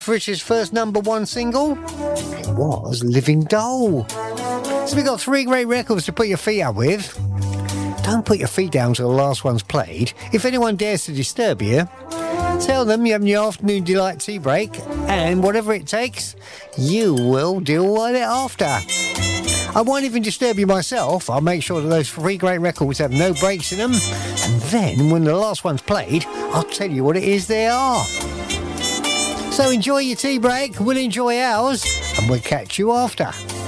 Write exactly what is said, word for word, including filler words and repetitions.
Rich's first number one single? It was Living Doll. So we've got three great records to put your feet up with. Don't put your feet down till the last one's played. If anyone dares to disturb you, tell them you're having your afternoon delight tea break, and whatever it takes, you will deal with it after. I won't even disturb you myself. I'll make sure that those three great records have no breaks in them, and then when the last one's played, I'll tell you what it is they are. So enjoy your tea break, we'll enjoy ours, and we'll catch you after.